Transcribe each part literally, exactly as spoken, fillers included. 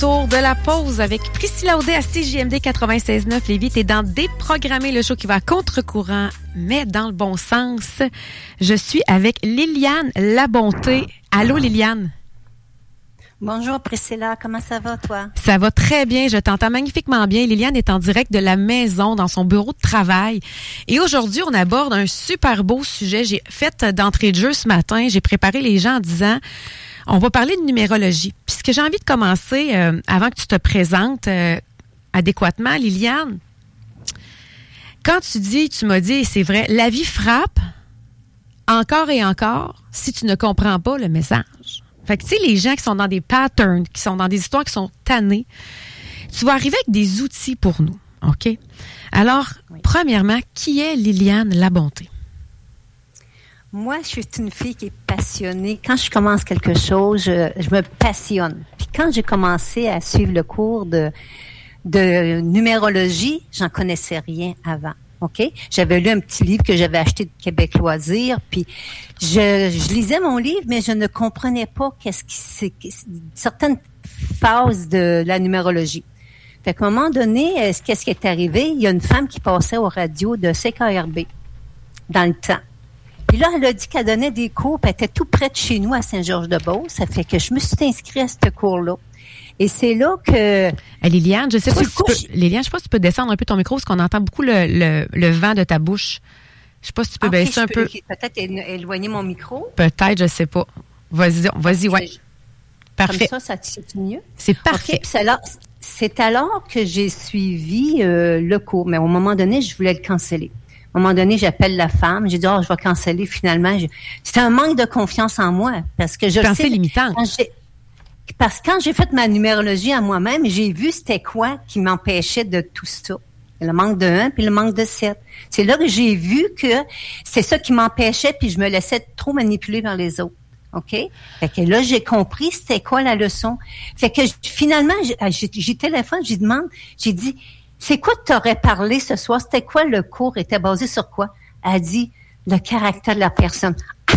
retour de la pause avec Priscilla Audet à C J M D quatre-vingt-seize neuf Lévis. T'es dans Déprogrammer, le show qui va à contre-courant, mais dans le bon sens. Je suis avec Liliane Labonté. Allô, Liliane? Bonjour Priscilla, comment ça va toi? Ça va très bien, je t'entends magnifiquement bien. Liliane est en direct de la maison, dans son bureau de travail. Et aujourd'hui, on aborde un super beau sujet. J'ai fait d'entrée de jeu ce matin, j'ai préparé les gens en disant, on va parler de numérologie. Puis ce que j'ai envie de commencer, euh, avant que tu te présentes euh, adéquatement, Liliane, quand tu dis, tu m'as dit, et c'est vrai, la vie frappe encore et encore si tu ne comprends pas le message. Fait que, tu sais, les gens qui sont dans des patterns, qui sont dans des histoires qui sont tannées, tu vas arriver avec des outils pour nous, OK? Alors, oui. Premièrement, qui est Liliane Labonté? Moi, je suis une fille qui est passionnée. Quand je commence quelque chose, je, je me passionne. Puis quand j'ai commencé à suivre le cours de, de numérologie, j'en connaissais rien avant. OK? J'avais lu un petit livre que j'avais acheté de Québec Loisirs, puis je, je lisais mon livre, mais je ne comprenais pas qu'est-ce qui c'est, certaines phases de la numérologie. Fait qu'à un moment donné, qu'est-ce qui est arrivé? Il y a une femme qui passait aux radios de C K R B dans le temps. Puis là, elle a dit qu'elle donnait des cours, puis elle était tout près de chez nous à Saint-Georges-de-Beauce. Ça fait que je me suis inscrite à ce cours-là. Et c'est là que... Ah, Liliane, je sais pas si tu peux... Liliane, je sais pas si tu peux descendre un peu ton micro, parce qu'on entend beaucoup le, le, le vent de ta bouche. Je sais pas si tu peux okay, baisser un peux, peu. Peut-être éloigner mon micro. Peut-être, je sais pas. Vas-y, vas-y, ouais. Je... Parfait. Comme ça, ça c'est mieux? C'est parfait. Okay, c'est, alors, c'est alors que j'ai suivi euh, le cours. Mais au moment donné, je voulais le canceller. À un moment donné, j'appelle la femme. J'ai dit, oh, je vais canceller finalement. Je... C'était un manque de confiance en moi. Parce que je Pensée sais... limitante. Quand j'ai... Parce que quand j'ai fait ma numérologie à moi-même, j'ai vu c'était quoi qui m'empêchait de tout ça. Le manque de un puis le manque de sept. C'est là que j'ai vu que c'est ça qui m'empêchait puis je me laissais trop manipuler par les autres. OK? Fait que là, j'ai compris c'était quoi la leçon. Fait que finalement, j'ai, j'ai, j'ai téléphone, j'ai demandé, j'ai dit, c'est quoi que tu aurais parlé ce soir? C'était quoi le cours? Était basé sur quoi? Elle a dit, le caractère de la personne.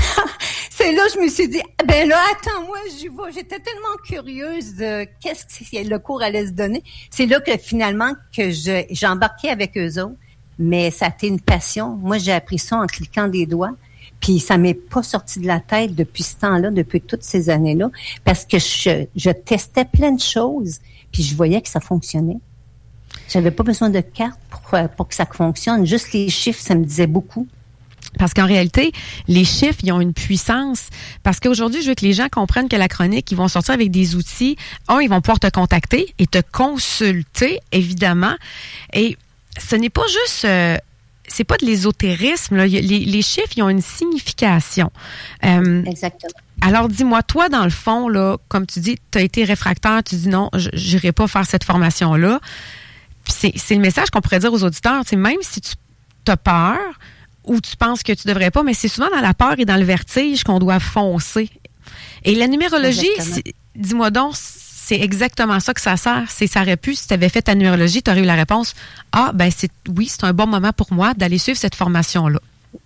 C'est là je me suis dit, ben là, attends, moi, j'y vais. J'étais tellement curieuse de qu'est-ce que le cours allait se donner. C'est là que finalement, que je, j'ai embarqué avec eux autres. Mais ça a été une passion. Moi, j'ai appris ça en cliquant des doigts. Puis ça m'est pas sorti de la tête depuis ce temps-là, depuis toutes ces années-là. Parce que je, je testais plein de choses. Puis je voyais que ça fonctionnait. J'avais pas besoin de cartes pour, pour que ça fonctionne. Juste les chiffres, ça me disait beaucoup. Parce qu'en réalité, les chiffres, ils ont une puissance. Parce qu'aujourd'hui, je veux que les gens comprennent que la chronique, ils vont sortir avec des outils. Un, ils vont pouvoir te contacter et te consulter, évidemment. Et ce n'est pas juste... Euh, c'est pas de l'ésotérisme. Là. Les, les chiffres, ils ont une signification. Euh, Exactement. Alors, dis-moi, toi, dans le fond, là, comme tu dis, tu as été réfractaire, tu dis non, je n'irai pas faire cette formation-là. Puis c'est, c'est le message qu'on pourrait dire aux auditeurs. Tu sais, même si tu as peur... ou tu penses que tu devrais pas, mais c'est souvent dans la peur et dans le vertige qu'on doit foncer. Et la numérologie, dis-moi donc, c'est exactement ça que ça sert. C'est, ça aurait pu, si tu avais fait ta numérologie, tu aurais eu la réponse, ah, ben c'est oui, c'est un bon moment pour moi d'aller suivre cette formation-là.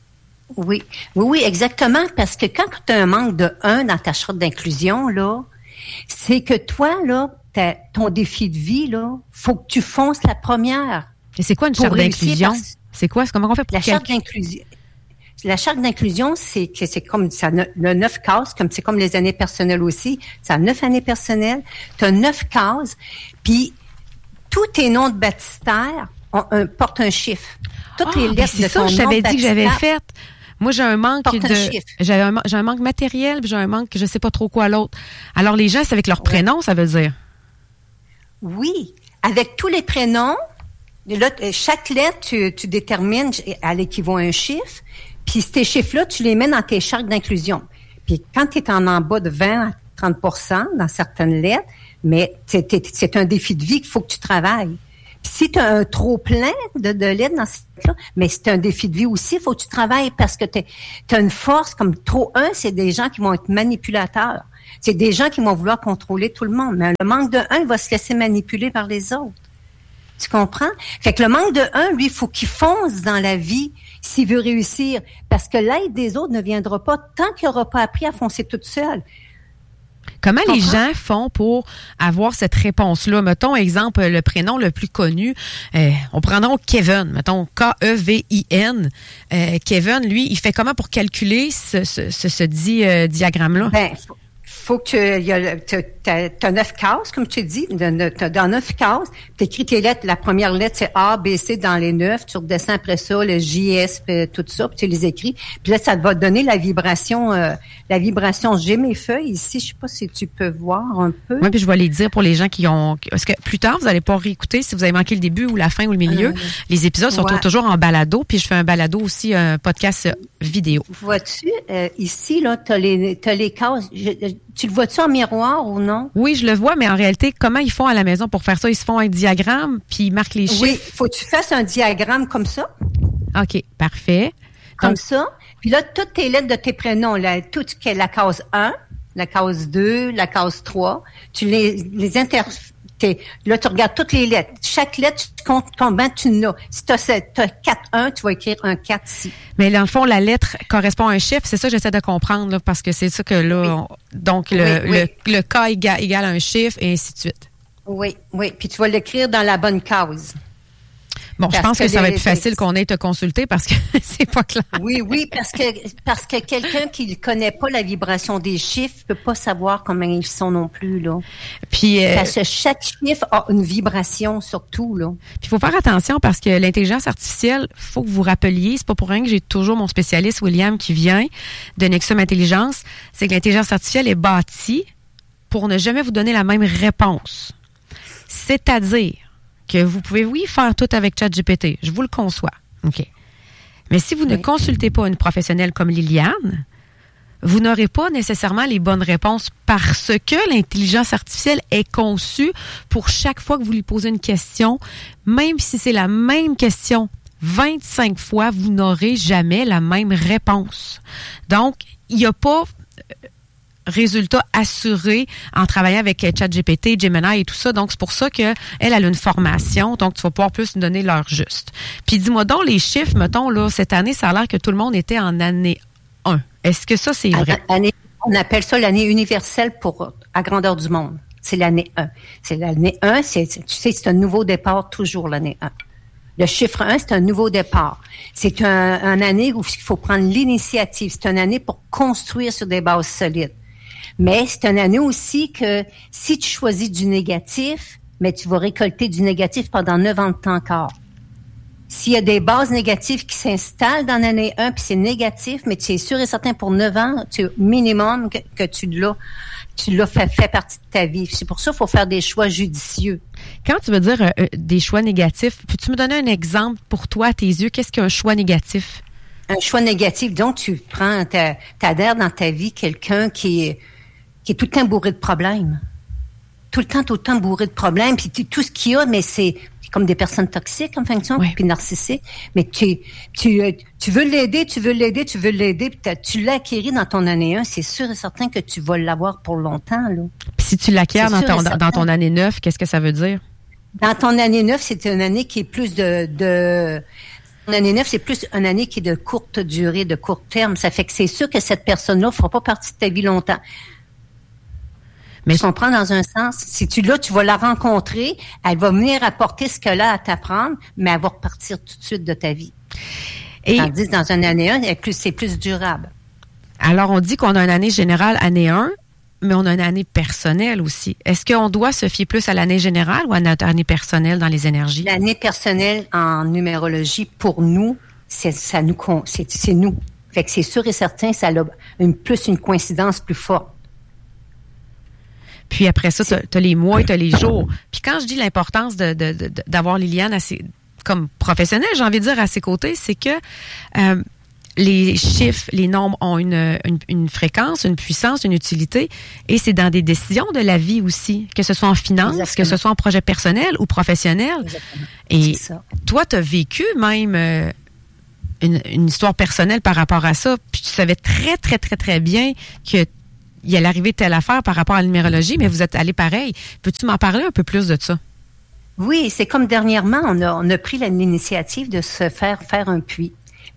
Oui, oui, oui, exactement, parce que quand tu as un manque de un dans ta charte d'inclusion, là, c'est que toi, là, ton défi de vie, là, faut que tu fonces la première. Et c'est quoi une charte d'inclusion? Parce... C'est quoi? C'est comment on fait pour la charte d'inclusion? La charte d'inclusion, c'est que c'est comme ça, le neuf cases, comme c'est comme les années personnelles aussi. Ça a neuf années personnelles. Tu as neuf cases, puis tous tes noms de baptistère ont un, portent un chiffre. Toutes oh, les lettres c'est de ça, ton je nom t'avais de dit que j'avais fait. Moi, j'ai un manque de, j'ai un, j'ai un manque matériel, puis j'ai un manque, je sais pas trop quoi l'autre. Alors les gens, c'est avec leur prénom, ouais. Ça veut dire? Oui, avec tous les prénoms. Là, chaque lettre, tu, tu détermines, elle équivaut à un chiffre. Puis ces chiffres-là, tu les mets dans tes chartes d'inclusion. Puis quand tu es en, en bas de vingt à trente pour cent dans certaines lettres, mais c'est, c'est un défi de vie qu'il faut que tu travailles. Puis si tu as un trop plein de, de lettres dans ces lettres-là, mais c'est un défi de vie aussi, il faut que tu travailles parce que tu as une force comme trop un, c'est des gens qui vont être manipulateurs. C'est des gens qui vont vouloir contrôler tout le monde. Mais le manque de un, il va se laisser manipuler par les autres. Tu comprends? Fait que le manque de un, lui, il faut qu'il fonce dans la vie s'il veut réussir. Parce que l'aide des autres ne viendra pas tant qu'il n'aura pas appris à foncer toute seule. Comment les gens font pour avoir cette réponse-là? Mettons, exemple, le prénom le plus connu, euh, on prendra Kevin, mettons K E V I N. Euh, Kevin, lui, il fait comment pour calculer ce, ce, ce, ce dit, euh, diagramme-là? Ben, faut, faut que tu as neuf cases, comme tu dis, dans neuf cases, tu écris tes lettres. La première lettre, c'est A, B, C dans les neuf. Tu redescends après ça, le J, S, tout ça, puis tu les écris. Puis là, ça va te donner la vibration. Euh, la vibration, j'ai mes feuilles ici. Je sais pas si tu peux voir un peu. Oui, puis je vais les dire pour les gens qui ont... Parce que plus tard, vous n'allez pas réécouter si vous avez manqué le début ou la fin ou le milieu. Euh, les épisodes sont ouais. toujours en balado. Puis je fais un balado aussi, un podcast vidéo. Vois-tu, euh, ici, là, tu as les, t'as les cases. Je, tu le vois-tu en miroir ou non? Oui, je le vois, mais en réalité, comment ils font à la maison pour faire ça? Ils se font un diagramme, puis ils marquent les chiffres. Oui, faut que tu fasses un diagramme comme ça. OK, parfait. Comme Donc, ça. Puis là, toutes tes lettres de tes prénoms, là, toute la case un, la case deux, la case trois, tu les, les inter... Là, tu regardes toutes les lettres. Chaque lettre, tu comptes combien tu n'as. Si tu as quatre un, tu vas écrire un quatre ici. Mais dans le fond, la lettre correspond à un chiffre. C'est ça que j'essaie de comprendre, là, parce que c'est ça que là... Oui. On, donc, le, oui, oui. le, le K égale, égale un chiffre et ainsi de suite. Oui, oui. Puis tu vas l'écrire dans la bonne case. Bon, parce je pense que, que ça les, va être facile qu'on ait te consulter parce que c'est pas clair. Oui, oui, parce que parce que quelqu'un qui ne connaît pas la vibration des chiffres peut pas savoir comment ils sont non plus, là. Puis euh, parce que chaque chiffre a une vibration surtout, là. Puis il faut faire attention parce que l'intelligence artificielle, faut que vous rappeliez, c'est pas pour rien que j'ai toujours mon spécialiste William qui vient de Nexum Intelligence, c'est que l'intelligence artificielle est bâtie pour ne jamais vous donner la même réponse. C'est-à-dire que vous pouvez, oui, faire tout avec ChatGPT. Je vous le conçois. OK. Mais si vous oui. ne consultez pas une professionnelle comme Liliane, vous n'aurez pas nécessairement les bonnes réponses parce que l'intelligence artificielle est conçue pour chaque fois que vous lui posez une question, même si c'est la même question vingt-cinq fois, vous n'aurez jamais la même réponse. Donc, il n'y a pas... résultat assuré en travaillant avec ChatGPT, Gemini et tout ça. Donc, c'est pour ça qu'elle elle a une formation. Donc, tu vas pouvoir plus nous donner l'heure juste. Puis, dis-moi donc, les chiffres, mettons, là, cette année, ça a l'air que tout le monde était en année un. Est-ce que ça, c'est vrai? Année, on appelle ça l'année universelle pour à grandeur du monde. C'est l'année un. C'est l'année un, c'est, tu sais, c'est un nouveau départ, toujours l'année un. Le chiffre un, c'est un nouveau départ. C'est un, une année où il faut prendre l'initiative. C'est une année pour construire sur des bases solides. Mais c'est une année aussi que si tu choisis du négatif, mais tu vas récolter du négatif pendant neuf ans de temps encore. S'il y a des bases négatives qui s'installent dans l'année un, puis c'est négatif, mais tu es sûr et certain pour neuf ans, tu minimum que, que tu l'as, tu l'as fait, fait partie de ta vie. C'est pour ça qu'il faut faire des choix judicieux. Quand tu veux dire euh, des choix négatifs, peux-tu me donner un exemple pour toi, à tes yeux? Qu'est-ce qu'un choix négatif? Un choix négatif, donc tu prends, t'adhères dans ta vie quelqu'un qui est qui est tout le temps bourré de problèmes. Tout le temps, tout le temps bourré de problèmes. Puis tout ce qu'il y a, mais c'est comme des personnes toxiques, en fin de compte, oui. puis narcissiques. Mais tu, tu, tu veux l'aider, tu veux l'aider, tu veux l'aider, puis tu l'as acquéri dans ton année un, c'est sûr et certain que tu vas l'avoir pour longtemps, là. Puis si tu l'acquiers dans ton, dans ton année neuf, qu'est-ce que ça veut dire? Dans ton année neuf, c'est une année qui est plus de... de L'année neuf, c'est plus une année qui est de courte durée, de court terme. Ça fait que c'est sûr que cette personne-là ne fera pas partie de ta vie longtemps. Mais tu comprends dans un sens, si tu l'as, tu vas la rencontrer, elle va venir apporter ce qu'elle a à t'apprendre, mais elle va repartir tout de suite de ta vie. Et tandis dans une année un, c'est plus durable. Alors, on dit qu'on a une année générale, année un, mais on a une année personnelle aussi. Est-ce qu'on doit se fier plus à l'année générale ou à notre année personnelle dans les énergies? L'année personnelle en numérologie, pour nous, c'est, ça nous, c'est, c'est nous. Fait que c'est sûr et certain, ça a une, plus une coïncidence plus forte. Puis après ça, tu as les mois et tu as les jours. Puis quand je dis l'importance de, de, de, d'avoir Liliane à ses, comme professionnelle, j'ai envie de dire, à ses côtés, c'est que euh, les chiffres, les nombres ont une, une, une fréquence, une puissance, une utilité, et c'est dans des décisions de la vie aussi, que ce soit en finance, Exactement. Que ce soit en projet personnel ou professionnel. Exactement. Et toi, tu as vécu même euh, une, une histoire personnelle par rapport à ça, puis tu savais très, très, très, très bien que il allait arriver telle affaire par rapport à la numérologie, mais vous êtes allé pareil. Peux-tu m'en parler un peu plus de ça? Oui, c'est comme dernièrement, on a, on a pris l'initiative de se faire faire un puits.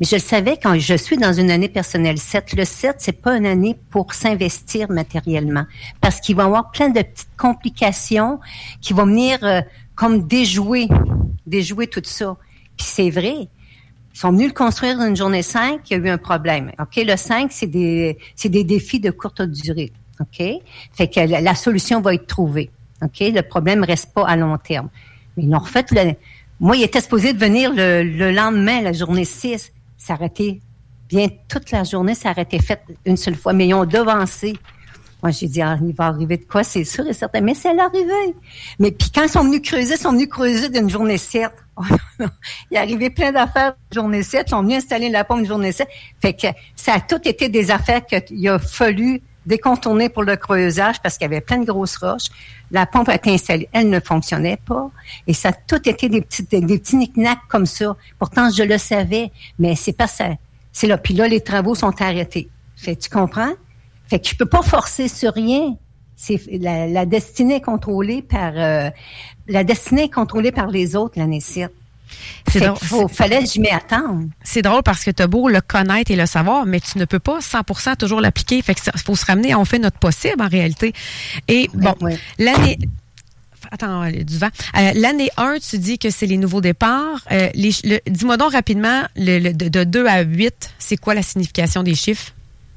Mais je le savais quand je suis dans une année personnelle sept. Le sept, c'est pas une année pour s'investir matériellement. Parce qu'il va y avoir plein de petites complications qui vont venir euh, comme déjouer, déjouer tout ça. Puis c'est vrai. Ils sont venus le construire dans une journée cinq, il y a eu un problème. OK? Le cinq, c'est des, c'est des défis de courte durée. OK? Fait que la, la solution va être trouvée. OK? Le problème reste pas à long terme. Mais ils l'ont refait. Le, moi, il était supposé de venir le, le lendemain, la journée six. Ça aurait été bien toute la journée, ça aurait été fait une seule fois. Mais ils ont devancé. Moi, j'ai dit, ah, il va arriver de quoi? C'est sûr et certain. Mais c'est l'arrivée. Mais puis quand ils sont venus creuser, ils sont venus creuser d'une journée sept. Oh, non, non. Il est arrivé plein d'affaires journée sept. Ils sont venus installer la pompe journée sept. Fait que ça a tout été des affaires qu'il a fallu décontourner pour le creusage parce qu'il y avait plein de grosses roches. La pompe a été installée. Elle ne fonctionnait pas. Et ça a tout été des petits, des, des petits knick-knacks comme ça. Pourtant, je le savais. Mais c'est pas ça. C'est là. Puis là, les travaux sont arrêtés. Fait tu comprends? Fait que je peux pas forcer sur rien. C'est la, la destinée est contrôlée par euh, la destinée est contrôlée par les autres, l'année sept. C'est drôle. Faut, fallait que je m'y attendre. C'est drôle parce que tu as beau le connaître et le savoir, mais tu ne peux pas cent pour cent toujours l'appliquer. Fait que ça, faut se ramener, on fait notre possible en réalité. Et bon, oui, oui. l'année Attends, du vent. Euh, l'année un, tu dis que c'est les nouveaux départs. Euh, les, le, dis-moi donc rapidement, le, le, de, de deux à huit, c'est quoi la signification des chiffres?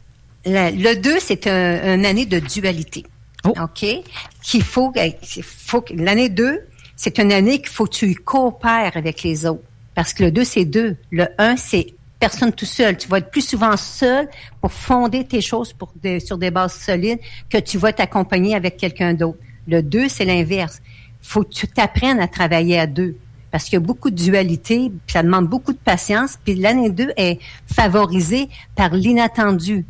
Le, le deux, c'est un, une année de dualité. Oh. OK? Qu'il faut, qu'il faut, l'année deux, c'est une année qu'il faut que tu coopères avec les autres. Parce que le deux, c'est deux. Le un, c'est personne tout seul. Tu vas être plus souvent seul pour fonder tes choses pour de, sur des bases solides que tu vas t'accompagner avec quelqu'un d'autre. Le deux, c'est l'inverse. Faut que tu t'apprennes à travailler à deux. Parce qu'il y a beaucoup de dualité, puis ça demande beaucoup de patience. Puis l'année deux est favorisée par l'inattendu.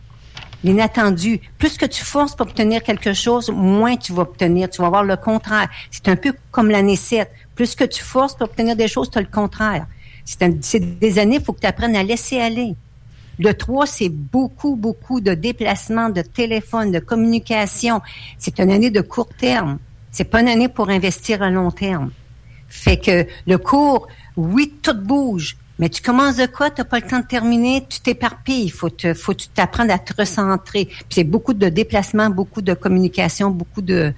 L'inattendu. Plus que tu forces pour obtenir quelque chose, moins tu vas obtenir. Tu vas avoir le contraire. C'est un peu comme l'année sept. Plus que tu forces pour obtenir des choses, tu as le contraire. C'est, un, c'est des années, il faut que tu apprennes à laisser aller. Le trois, c'est beaucoup, beaucoup de déplacements, de téléphone, de communication. C'est une année de court terme. C'est pas une année pour investir à long terme. Fait que le cours, oui, tout bouge. Mais tu commences de quoi? Tu n'as pas le temps de terminer, tu t'éparpilles. Il faut te, faut que tu t'apprennes à te recentrer. Puis c'est beaucoup de déplacements, beaucoup de communication, beaucoup de,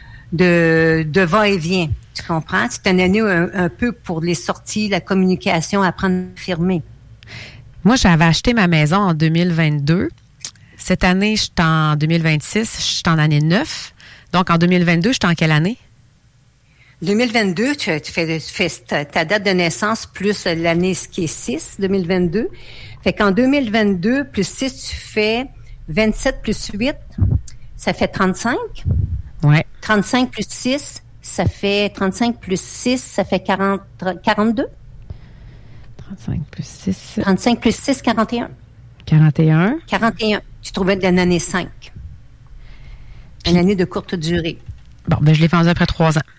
de, de va-et-vient. Tu comprends? C'est une année un, un peu pour les sorties, la communication, apprendre à firmer. Moi, j'avais acheté ma maison en deux mille vingt-deux. Cette année, je suis en deux mille vingt-six, je suis en année neuf. Donc, en deux mille vingt-deux, je suis en quelle année? deux mille vingt-deux, tu, tu fais, tu fais ta, ta date de naissance plus l'année ce qui est six, deux mille vingt-deux. Fait qu'en deux mille vingt-deux, plus six, tu fais vingt-sept plus huit, ça fait trente-cinq. Ouais. trente-cinq plus six, ça fait trente-cinq plus six, ça fait quarante, quarante-deux. trente-cinq plus six. trente-cinq plus six, quarante et un. quarante et un. quarante et un. Tu trouvais de l'année cinq. Puis, une année de courte durée. Bon, ben je l'ai vendu après trois ans.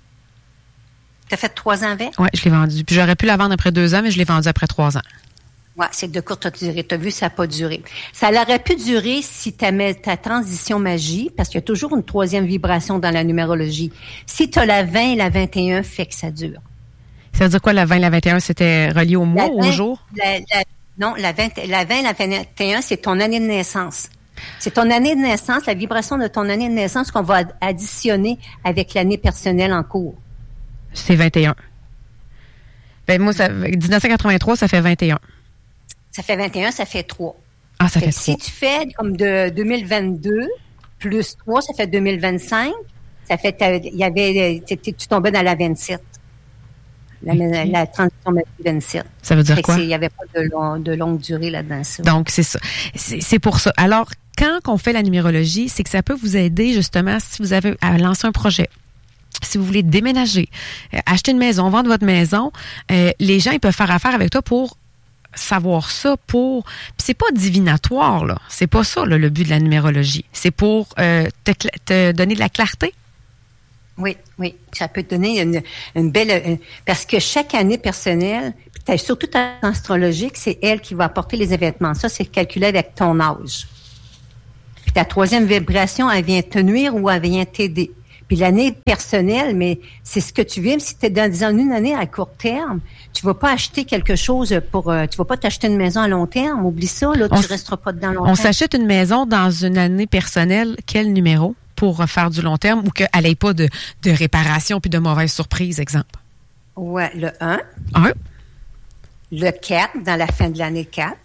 T'as fait trois ans avec? Oui, je l'ai vendu. Puis j'aurais pu la vendre après deux ans, mais je l'ai vendue après trois ans. Oui, c'est de courte durée. Tu as vu, ça n'a pas duré. Ça aurait pu durer si tu as ta transition magie, parce qu'il y a toujours une troisième vibration dans la numérologie. Si tu as la vingt et la vingt et un, fait que ça dure. Ça veut dire quoi, la vingt et la vingt et un, c'était relié au mois ou au jour? La, la, non, la vingt, la vingt et la vingt et un, c'est ton année de naissance. C'est ton année de naissance, la vibration de ton année de naissance qu'on va additionner avec l'année personnelle en cours. C'est vingt et un. Ben moi, ça, dix-neuf cent quatre-vingt-trois, ça fait vingt et un. Ça fait vingt et un, ça fait trois. Ah, ça fait, fait trois. Si tu fais comme de deux mille vingt-deux plus trois, ça fait deux mille vingt-cinq. Ça fait, il y avait, tu tombais dans la vingt-sept. La, okay. la transition vingt-sept. Ça veut dire quoi? Il n'y avait pas de, long, de longue durée là-dedans. Ça. Donc, c'est ça. C'est, c'est pour ça. Alors, quand on fait la numérologie, c'est que ça peut vous aider justement si vous avez à lancer un projet. Si vous voulez déménager, euh, acheter une maison, vendre votre maison, euh, les gens ils peuvent faire affaire avec toi pour savoir ça, pour... Puis c'est pas divinatoire, là. C'est pas ça, là, le but de la numérologie. C'est pour euh, te, te donner de la clarté. Oui, oui. Ça peut te donner une, une belle... Une, parce que chaque année personnelle, surtout en astrologique, c'est elle qui va apporter les événements. Ça, c'est calculé avec ton âge. Puis ta troisième vibration, elle vient te nuire ou elle vient t'aider. Puis l'année personnelle, mais c'est ce que tu vimes. Si tu es dans, dans une année à court terme, tu vas pas acheter quelque chose pour... Euh, tu vas pas t'acheter une maison à long terme. Oublie ça, là, on tu resteras pas dedans longtemps. On s'achète une maison dans une année personnelle. Quel numéro pour faire du long terme ou qu'elle n'ait pas de, de réparation puis de mauvaises surprises, exemple? Ouais, le un. un. Le quatre, dans la fin de l'année quatre.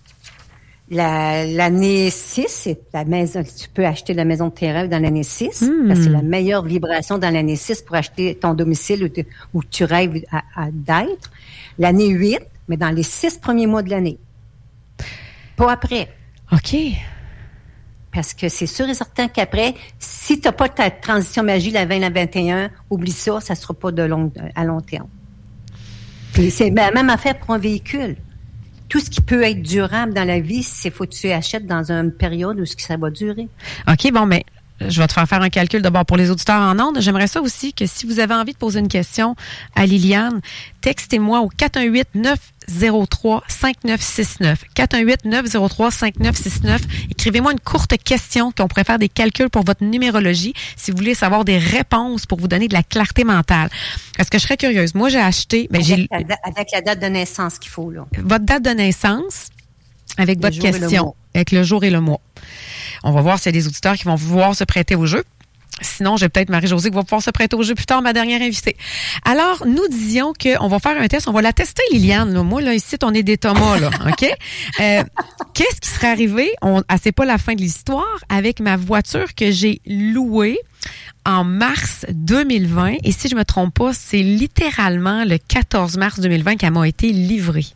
La, l'année six, c'est la maison, tu peux acheter la maison de tes rêves dans l'année six, mmh. parce que c'est la meilleure vibration dans l'année six pour acheter ton domicile où, tu, où tu rêves à, à, d'être. L'année huit, mais dans les six premiers mois de l'année. Pas après. OK. Parce que c'est sûr et certain qu'après, si tu n'as pas ta transition magie, la vingt, la vingt et un, oublie ça, ça ne sera pas de long, à long terme. Puis c'est la même affaire pour un véhicule. Tout ce qui peut être durable dans la vie, c'est faut que tu achètes dans une période où ça va durer. OK, bon, mais je vais te faire faire un calcul d'abord pour les auditeurs en ondes. J'aimerais ça aussi que si vous avez envie de poser une question à Liliane, textez-moi au quatre un huit neuf zéro trois cinq neuf six neuf. quatre un huit neuf zéro trois cinq neuf six neuf. Écrivez-moi une courte question qu'on pourrait faire des calculs pour votre numérologie si vous voulez savoir des réponses pour vous donner de la clarté mentale. Parce que je serais curieuse. Moi, j'ai acheté... Ben, avec, j'ai, la, avec la date de naissance qu'il faut, là. Votre date de naissance avec le votre question, avec le jour et le mois. On va voir s'il y a des auditeurs qui vont vouloir se prêter au jeu. Sinon, j'ai peut-être Marie-Josée qui va pouvoir se prêter au jeu plus tard, ma dernière invitée. Alors, nous disions qu'on va faire un test. On va la tester, Liliane. Là. Moi, là, ici, on est des Thomas, là. OK? Euh, qu'est-ce qui serait arrivé? On, ah, c'est pas la fin de l'histoire. Avec ma voiture que j'ai louée en mars deux mille vingt. Et si je me trompe pas, c'est littéralement le quatorze mars deux mille vingt qu'elle m'a été livrée.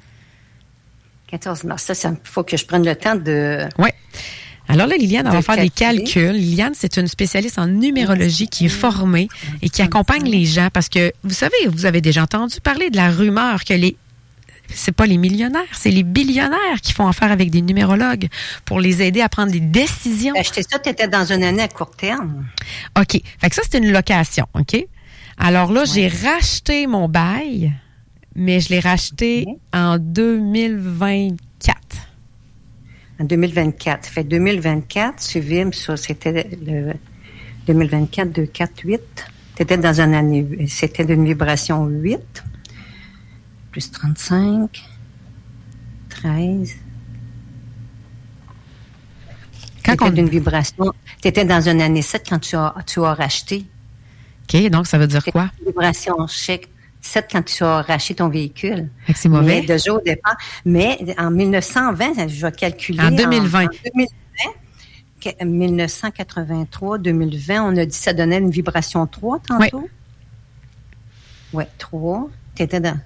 quatorze mars. Ça, il faut que je prenne le temps de... Oui. Alors là, Liliane, on va faire calculer. des calculs. Liliane, c'est une spécialiste en numérologie qui est formée et qui accompagne les gens parce que, vous savez, vous avez déjà entendu parler de la rumeur que les... C'est pas les millionnaires, c'est les billionnaires qui font affaire avec des numérologues pour les aider à prendre des décisions. Acheter ça, tu étais dans une année à court terme. OK. Fait que ça, c'est une location, OK? Alors là, ouais. j'ai racheté mon bail, mais je l'ai racheté okay. en deux mille vingt-quatre. En deux mille vingt-quatre. Fait deux mille vingt-quatre, tu vimes ça, c'était le deux mille vingt-quatre, deux, quatre, huit. Tu étais dans une année, c'était d'une vibration huit, plus trente-cinq, treize. Quand tu étais d'une vibration, tu étais dans une année sept quand tu as, tu as racheté. OK, donc ça veut dire c'était quoi? Une vibration chèque. sept quand tu as racheté ton véhicule. Fait que c'est mauvais. Mais déjà au départ. Mais en mille neuf cent vingt, je vais calculer. En deux mille vingt. En, en deux mille vingt, dix-neuf cent quatre-vingt-trois, deux mille vingt, on a dit que ça donnait une vibration trois tantôt. Oui, ouais, trois. Tu étais dans.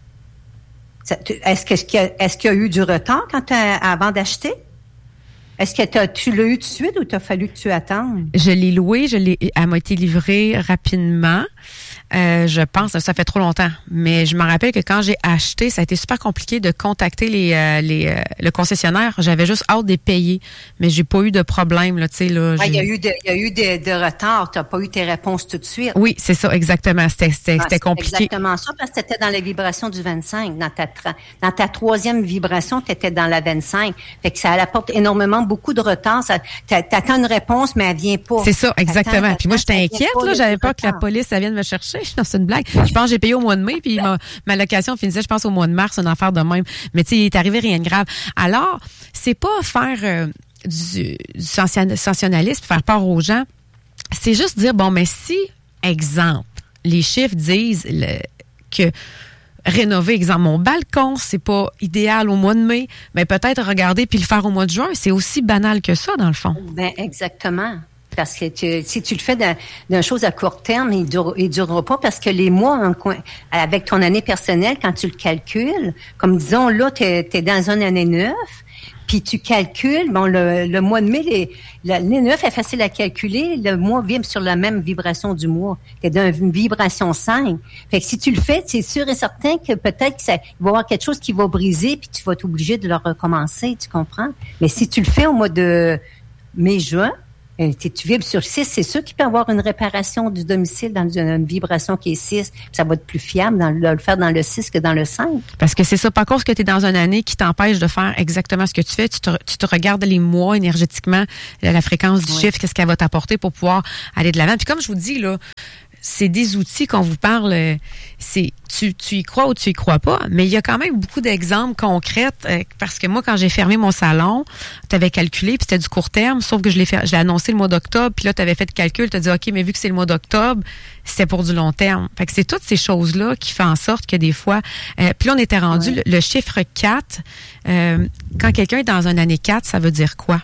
Ça, tu, est-ce, que, est-ce, qu'il y a, est-ce qu'il y a eu du retard quand avant d'acheter? Est-ce que t'as, tu l'as eu tout de suite ou t'as fallu que tu attendes? Je l'ai loué, je l'ai, elle m'a été livrée rapidement. Euh, je pense, ça fait trop longtemps. Mais je me rappelle que quand j'ai acheté, ça a été super compliqué de contacter les, euh, les, euh, le concessionnaire. J'avais juste hâte de les payer, mais j'ai pas eu de problème, là, tu sais, là. Ouais, il y a eu de, il y a eu de, de retard. T'as pas eu tes réponses tout de suite. Oui, c'est ça, exactement. C'était, c'était, ah, c'était compliqué. C'est exactement ça, parce que t'étais dans la vibration du vingt-cinq. Dans ta, tra- dans ta troisième vibration, t'étais dans la vingt-cinq. Fait que ça apporte énormément beaucoup de retard. Ça, t'attends une réponse, mais elle vient pas. C'est ça, exactement. T'attends, puis moi, j'étais inquiète, là. J'avais pas que la police, ça vienne me chercher. Non, c'est une blague. Je pense que j'ai payé au mois de mai, puis ma, ma location finissait, je pense, au mois de mars, une affaire de même. Mais tu sais, il est arrivé rien de grave. Alors, c'est pas faire euh, du, du sensationnalisme, faire peur aux gens. C'est juste dire, bon, mais si, exemple, les chiffres disent le, que rénover, exemple, mon balcon, c'est pas idéal au mois de mai, mais peut-être regarder puis le faire au mois de juin, c'est aussi banal que ça, dans le fond. Ben exactement. Parce que tu, si tu le fais d'un, d'une chose à court terme, il dure, il durera pas parce que les mois, en, avec ton année personnelle, quand tu le calcules, comme disons, là, t'es, t'es dans une année neuf, puis tu calcules, bon, le, le mois de mai, les, l'année neuf est facile à calculer, le mois vibre sur la même vibration du mois. T'es dans une vibration cinq. Fait que si tu le fais, c'est sûr et certain que peut-être que ça, il va y avoir quelque chose qui va briser, puis tu vas être obligé de le recommencer, tu comprends? Mais si tu le fais au mois de mai-juin, Euh, si tu vibres sur six, c'est sûr qu'il peut y avoir une réparation du domicile dans une, une vibration qui est six. Ça va être plus fiable dans, de le faire dans le six que dans le cinq. Parce que c'est ça, pas cause que tu es dans une année qui t'empêche de faire exactement ce que tu fais. Tu te, tu te regardes les mois énergétiquement, la fréquence du Oui. chiffre, qu'est-ce qu'elle va t'apporter pour pouvoir aller de l'avant. Puis comme je vous dis, là, c'est des outils qu'on vous parle, c'est tu, tu y crois ou tu y crois pas, mais il y a quand même beaucoup d'exemples concrets euh, parce que moi, quand j'ai fermé mon salon, tu avais calculé, puis c'était du court terme, sauf que je l'ai fait, je l'ai annoncé le mois d'octobre, puis là, tu avais fait le calcul, tu as dit, OK, mais vu que c'est le mois d'octobre, c'était pour du long terme. Fait que c'est toutes ces choses-là qui font en sorte que des fois, euh, puis là, on était rendu, ouais. le, le chiffre quatre, euh, quand quelqu'un est dans une année quatre, ça veut dire quoi?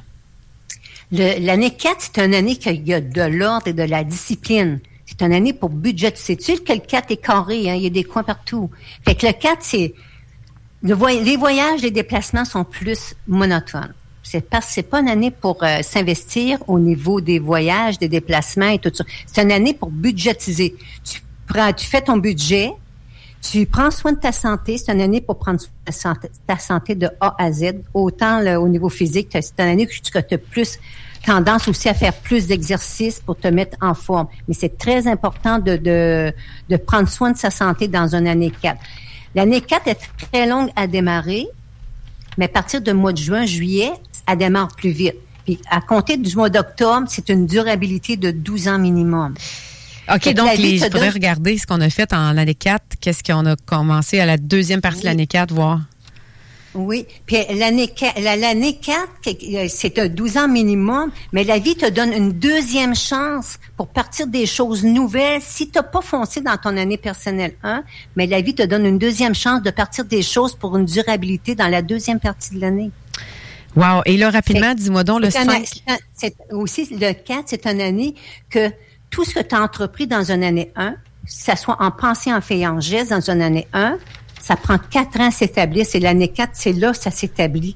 Le, l'année quatre, c'est une année qu'il y a de l'ordre et de la discipline. C'est une année pour budget. Sais-tu que le quatre est carré, hein? Il y a des coins partout. Fait que le quatre, c'est... Le voy- les voyages, les déplacements sont plus monotones. C'est parce que c'est pas une année pour euh, s'investir au niveau des voyages, des déplacements et tout ça. C'est une année pour budgétiser. Tu prends, tu fais ton budget, tu prends soin de ta santé. C'est une année pour prendre soin de ta santé, ta santé de A à Z. Autant là, au niveau physique, c'est une année que tu as plus... tendance aussi à faire plus d'exercices pour te mettre en forme. Mais c'est très important de, de, de prendre soin de sa santé dans une année quatre. L'année quatre est très longue à démarrer, mais à partir du mois de juin, juillet, elle démarre plus vite. Puis à compter du mois d'octobre, c'est une durabilité de douze ans minimum. OK, donc il faudrait donne... regarder ce qu'on a fait en l'année quatre. Qu'est-ce qu'on a commencé à la deuxième partie oui. de l'année quatre, voir. Oui, puis l'année l'année quatre, c'est un douze ans minimum, mais la vie te donne une deuxième chance pour partir des choses nouvelles. Si tu n'as pas foncé dans ton année personnelle un, mais la vie te donne une deuxième chance de partir des choses pour une durabilité dans la deuxième partie de l'année. Wow! Et là, rapidement, c'est, dis-moi donc le cinq. C'est aussi, le quatre, c'est une année que tout ce que tu as entrepris dans une année un, que ça soit en pensée, en fait, en geste dans une année un, ça prend quatre ans à s'établir. C'est l'année quatre, c'est là que ça s'établit.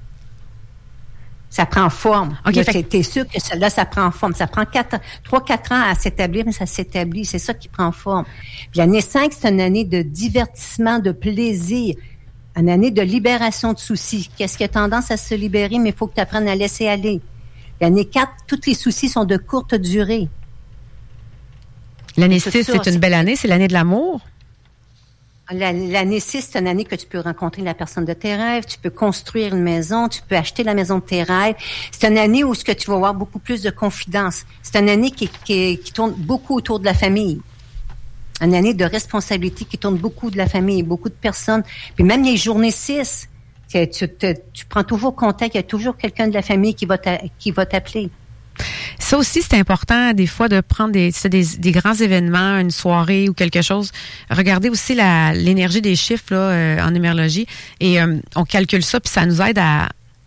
Ça prend forme. OK. Là, fait... T'es sûr que ça, là, ça prend forme. Ça prend quatre, trois, quatre ans à s'établir, mais ça s'établit. C'est ça qui prend forme. Puis l'année cinq, c'est une année de divertissement, de plaisir. Une année de libération de soucis. Qu'est-ce qui a tendance à se libérer, mais il faut que tu apprennes à laisser aller. L'année quatre, tous les soucis sont de courte durée. L'année six, c'est une belle année. C'est l'année de l'amour. L'année six, c'est une année que tu peux rencontrer la personne de tes rêves, tu peux construire une maison, tu peux acheter la maison de tes rêves. C'est une année où ce que tu vas avoir beaucoup plus de confiance. C'est une année qui, qui, qui tourne beaucoup autour de la famille. Une année de responsabilité qui tourne beaucoup de la famille, beaucoup de personnes. Puis même les journées six, tu, tu, tu, tu prends toujours contact, il y a toujours quelqu'un de la famille qui va, t'a, qui va t'appeler. Ça aussi, c'est important des fois de prendre des, des, des grands événements, une soirée ou quelque chose. Regardez aussi la, l'énergie des chiffres là, euh, en numérologie et euh, on calcule ça puis ça nous aide à...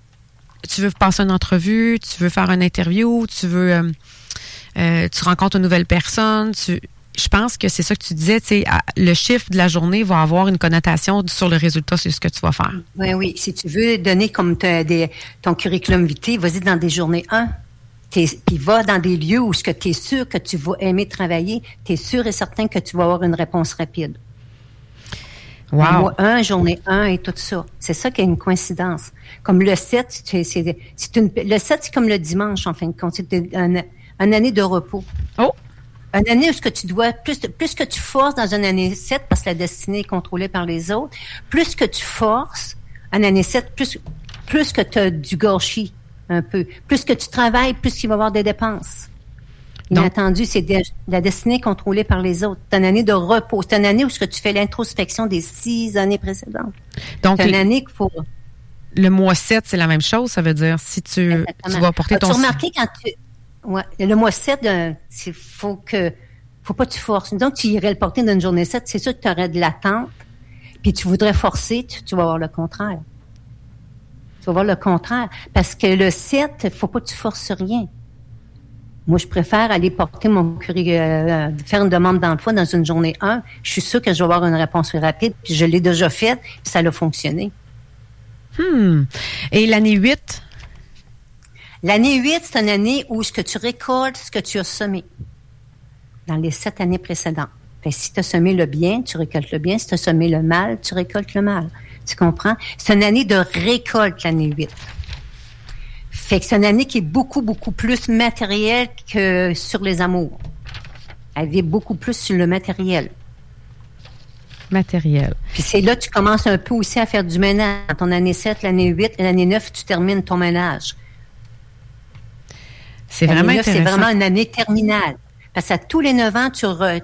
Tu veux passer une entrevue, tu veux faire une interview, tu veux... Euh, euh, tu rencontres une nouvelle personne, tu... Je pense que c'est ça que tu disais, tu sais, le chiffre de la journée va avoir une connotation sur le résultat, c'est ce que tu vas faire. Oui, oui. Si tu veux donner comme des, ton curriculum vitae, vas-y dans des journées un. Puis va dans des lieux où tu es sûr que tu vas aimer travailler, tu es sûr et certain que tu vas avoir une réponse rapide. Wow. Mois un, journée un et tout ça. C'est ça qui est une coïncidence. Comme le sept, c'est, c'est, c'est une, le sept, c'est comme le dimanche, en fin de compte. C'est une, une année de repos. Oh! Une année où ce que tu dois, plus, plus que tu forces dans une année sept, parce que la destinée est contrôlée par les autres, plus que tu forces, en année sept, plus, plus que tu as du gâchis. Un peu. Plus que tu travailles, plus il va y avoir des dépenses. Inattendu, c'est de, la destinée contrôlée par les autres. C'est une année de repos. C'est une année où ce que tu fais l'introspection des six années précédentes. Donc, c'est une année qu'il faut... Le mois sept, c'est la même chose, ça veut dire si tu, tu vas porter ton... Tu as remarqué quand tu... Ouais, le mois sept, il faut que... faut pas que tu forces. Donc, tu irais le porter dans une journée sept, c'est sûr que tu aurais de l'attente, puis tu voudrais forcer, tu, tu vas avoir le contraire. Tu vas voir le contraire. Parce que le sept, il ne faut pas que tu forces rien. Moi, je préfère aller porter mon curriculum, euh, faire une demande d'emploi dans une journée un. Je suis sûre que je vais avoir une réponse rapide, puis je l'ai déjà faite, puis ça a fonctionné. Hmm. Et l'année huit? L'année huit, c'est une année où ce que tu récoltes, ce que tu as semé dans les sept années précédentes. Fait que si tu as semé le bien, tu récoltes le bien. Si tu as semé le mal, tu récoltes le mal. Tu comprends? C'est une année de récolte, l'année huit. Fait que c'est une année qui est beaucoup, beaucoup plus matérielle que sur les amours. Elle vit beaucoup plus sur le matériel. Matériel. Puis c'est là que tu commences un peu aussi à faire du ménage. Dans ton année sept, l'année huit, l'année neuf, tu termines ton ménage. C'est vraiment l'année neuf, intéressant. c'est vraiment une année terminale. Parce qu'à tous les neuf ans, tu, re,